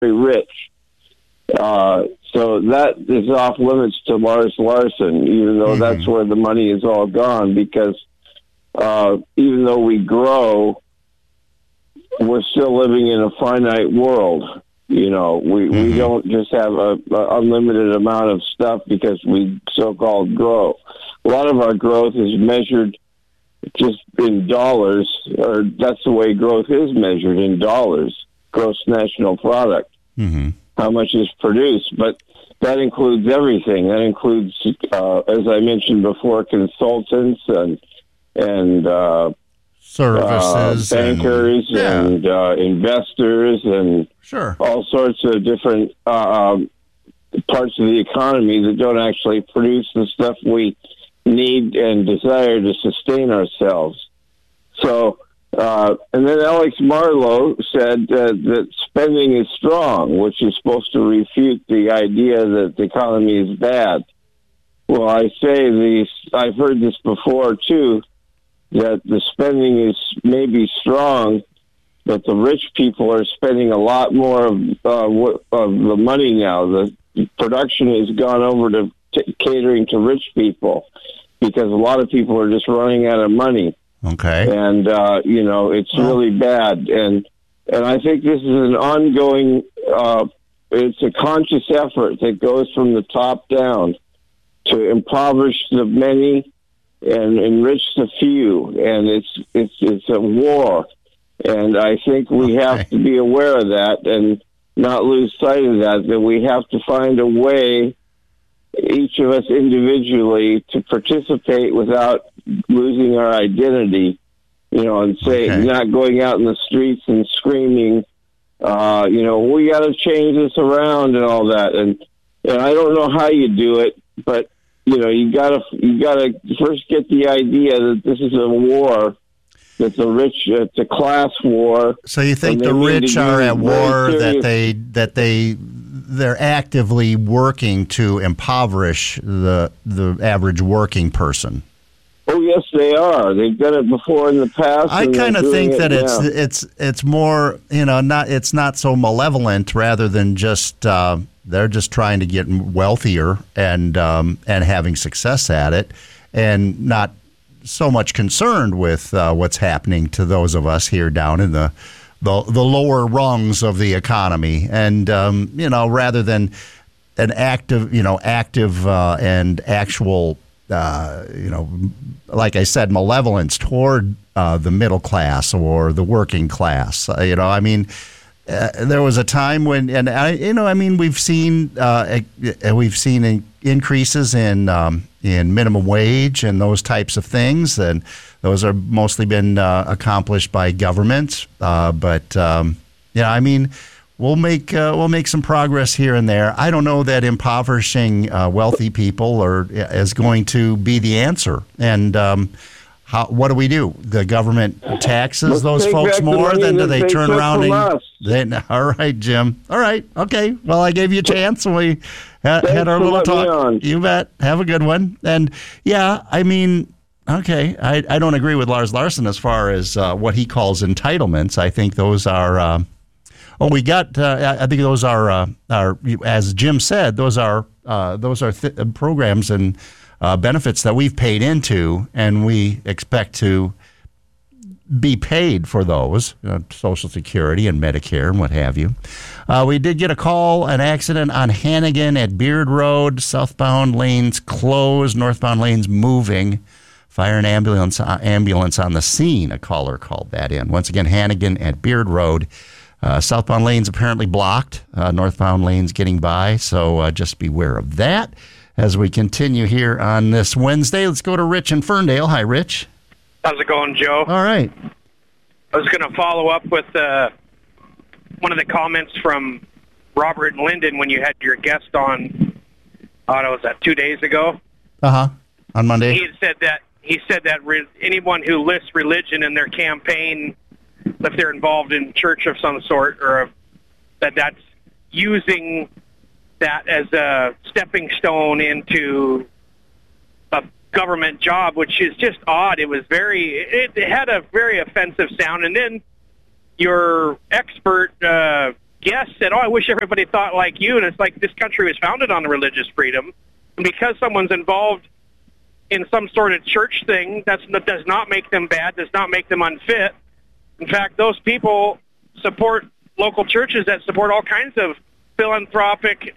very rich. So that is off limits to Lars Larson, even though that's where the money is all gone, because even though we grow, we're still living in a finite world. We don't just have a unlimited amount of stuff because we so-called grow. A lot of our growth is measured just in dollars, or that's the way growth is measured, in dollars, gross national product. How much is produced, but that includes everything. That includes, as I mentioned before, consultants and services, bankers, and investors, and all sorts of different parts of the economy that don't actually produce the stuff we need and desire to sustain ourselves. So. And then Alex Marlow said that spending is strong, which is supposed to refute the idea that the economy is bad. Well, I've heard this before too, that the spending is maybe strong, but the rich people are spending a lot more of the money now. The production has gone over to catering to rich people because a lot of people are just running out of money. Okay. And, it's really bad. And I think this is an ongoing, it's a conscious effort that goes from the top down to impoverish the many and enrich the few. And it's a war. And I think we have to be aware of that and not lose sight of that we have to find a way, each of us individually, to participate without losing our identity, and not going out in the streets and screaming, we got to change this around and all that. And I don't know how you do it, but you gotta first get the idea that this is a war. It's a class war. So you think the rich are at war, that they're actively working to impoverish the average working person? Oh yes, they are. They've done it before in the past. I kind of think that it's more, it's not so malevolent, rather than just they're just trying to get wealthier and having success at it, and not so much concerned with what's happening to those of us here down in the lower rungs of the economy, and rather than an active and actual like I said, malevolence toward the middle class or the working class. There was a time when, we've seen increases in minimum wage and those types of things, and those are mostly been accomplished by government. We'll make some progress here and there. I don't know that impoverishing wealthy people is going to be the answer. And what do we do? The government taxes those folks more, then do they turn around and all right, Jim. All right, okay. Well, I gave you a chance, and we had our little talk. You bet. Have a good one. And okay. I don't agree with Lars Larson as far as what he calls entitlements. I think those are. I think those are, as Jim said, those are programs and benefits that we've paid into, and we expect to be paid for those, Social Security and Medicare and what have you. We did get an accident on Hannigan at Beard Road, southbound lanes closed, northbound lanes moving. Fire and ambulance on the scene, a caller called that in. Once again, Hannigan at Beard Road. Southbound lanes apparently blocked, northbound lanes getting by, so just beware of that as we continue here on this Wednesday. Let's go to Rich in Ferndale. Hi, Rich. How's it going, Joe? All right. I was going to follow up with one of the comments from Robert Linden when you had your guest on, was that 2 days ago? On Monday. He said that anyone who lists religion in their campaign, if they're involved in church of some sort, or that's using that as a stepping stone into a government job, which is just odd. It had a very offensive sound. And then your expert guest said, I wish everybody thought like you. And it's like this country was founded on religious freedom. And because someone's involved in some sort of church thing, that does not make them bad, does not make them unfit. In fact, those people support local churches that support all kinds of philanthropic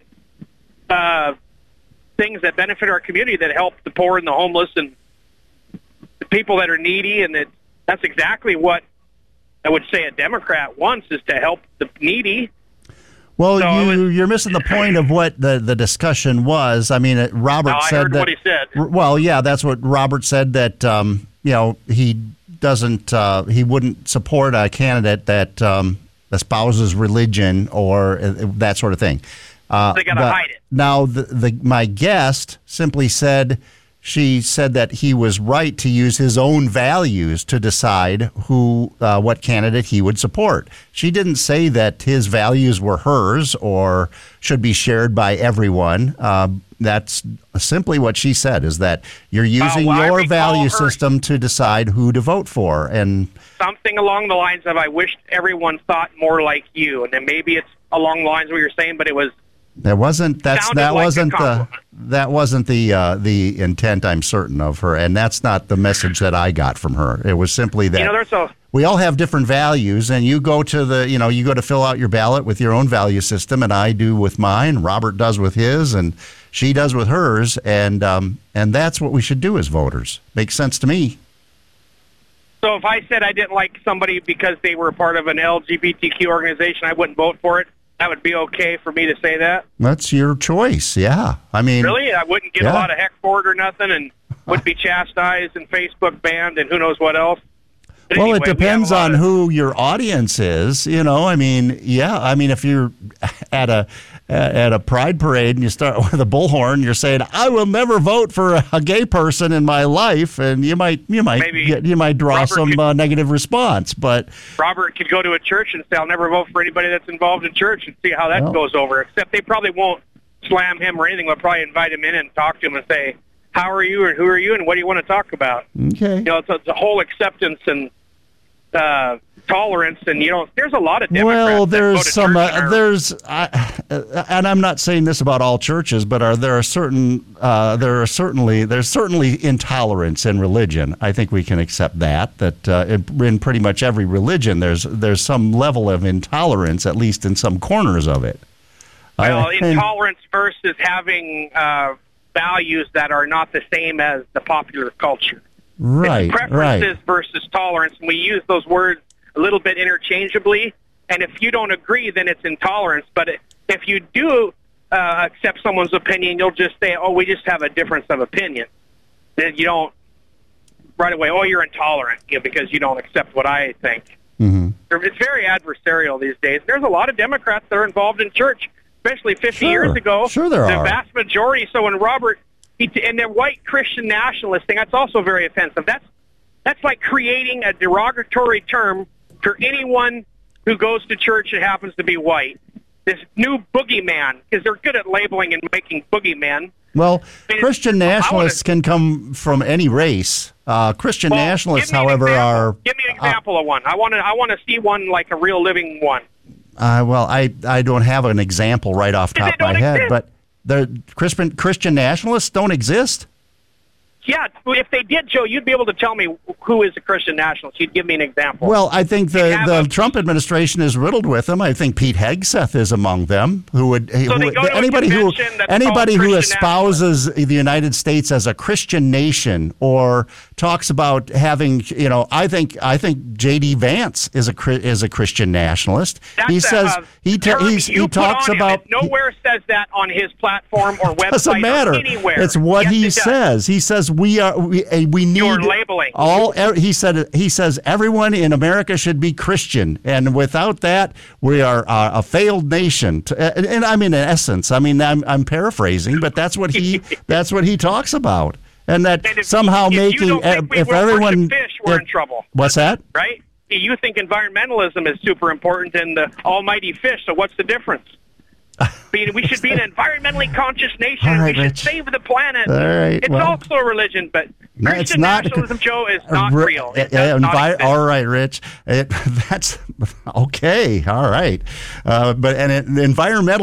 things that benefit our community, that help the poor and the homeless and the people that are needy. And that's exactly what I would say a Democrat wants, is to help the needy. Well, so you're missing the point of what the discussion was. I mean, Robert said I heard that, what he said. Well, yeah, that's what Robert said, that he doesn't, he wouldn't support a candidate that espouses religion or that sort of thing. They got to hide it. Now, my guest simply said, she said that he was right to use his own values to decide what candidate he would support. She didn't say that his values were hers or should be shared by everyone. That's simply what she said, is that you're using your value system to decide who to vote for. And something along the lines of, I wished everyone thought more like you. And then maybe it's along the lines of what you're saying, but it was... That wasn't the intent, I'm certain, of her, and that's not the message that I got from her. It was simply that we all have different values, and you go to fill out your ballot with your own value system, and I do with mine, Robert does with his, and she does with hers, and that's what we should do as voters. Makes sense to me. So if I said I didn't like somebody because they were part of an LGBTQ organization, I wouldn't vote for it? That would be okay for me to say that? That's your choice, yeah. I mean, really? I wouldn't get a lot of heck for it or nothing, and would be chastised and Facebook banned and who knows what else? But well, anyway, it depends on who your audience is, I mean, yeah. I mean, if you're at a pride parade and you start with a bullhorn, you're saying, I will never vote for a gay person in my life, and you might draw some negative response. But Robert could go to a church and say, I'll never vote for anybody that's involved in church, and see how that goes over. Except they probably won't slam him or anything. They'll probably invite him in and talk to him and say, how are you, and who are you, and what do you want to talk about? Okay. It's a whole acceptance and tolerance, and there's a lot of Democrats. Well, there's and I'm not saying this about all churches, but there's certainly intolerance in religion. I think we can accept that in pretty much every religion there's some level of intolerance, at least in some corners of it. Well, intolerance versus having values that are not the same as the popular culture. Right, it's preferences versus tolerance, and we use those words a little bit interchangeably. And if you don't agree, then it's intolerance. But if you do accept someone's opinion, you'll just say, "Oh, we just have a difference of opinion." Then you don't right away, "Oh, you're intolerant," because you don't accept what I think. Mm-hmm. It's very adversarial these days. There's a lot of Democrats that are involved in church, especially 50 years ago. Sure, there are. The vast majority. So when Robert and the white Christian nationalist thing, that's also very offensive. That's like creating a derogatory term for anyone who goes to church and happens to be white. This new boogeyman, because they're good at labeling and making boogeymen. Well, Christian nationalists can come from any race. Christian nationalists, however, are... Give me an example of one. I want to see one, like a real living one. Well, I don't have an example right off the top of my head, but the Christian nationalists don't exist? Yeah, if they did, Joe, you'd be able to tell me who is a Christian nationalist. You'd give me an example. Well, I think the Trump administration is riddled with them. I think Pete Hegseth is among them. Anybody who espouses the United States as a Christian nation or talks about having, I think J.D. Vance is a Christian nationalist. He talks about nowhere says that on his platform or website. Doesn't matter. Or anywhere. It's what he says. He says we need You're labeling. He says everyone in America should be Christian, and without that, we are a failed nation. And I mean, in essence, I'm paraphrasing, but that's what he talks about, and that somehow making if everyone fish, we're in trouble. What's that? Right? You think environmentalism is super important and the almighty fish. So what's the difference? We should be an environmentally conscious nation. Right, we should save the planet. All right, it's also a religion, but Christian nationalism, Joe, is not real. It does not exist. All right, Rich. That's okay. All right. Environmental